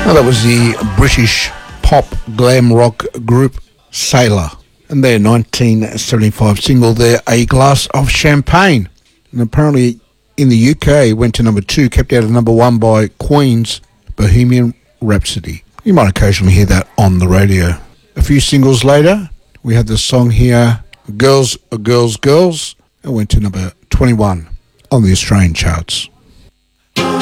Well, that was the British pop glam rock group Sailor and their 1975 single there, A Glass of Champagne. And apparently in the UK went to number 2, kept out of number 1 by Queen's Bohemian Rhapsody. You might occasionally hear that on the radio. A few singles later, we had the song here, Girls, Girls, Girls, and went to number 21 on the Australian charts.